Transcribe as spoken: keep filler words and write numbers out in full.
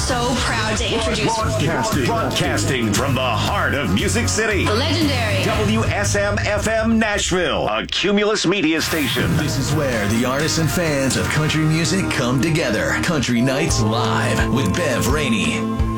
so proud to introduce Broadcasting, broadcasting from the heart of Music City. the legendary W S M F M Nashville, a Cumulus media station. This is where the artists and fans of country music come together. Country Nights Live with Bev Rainey.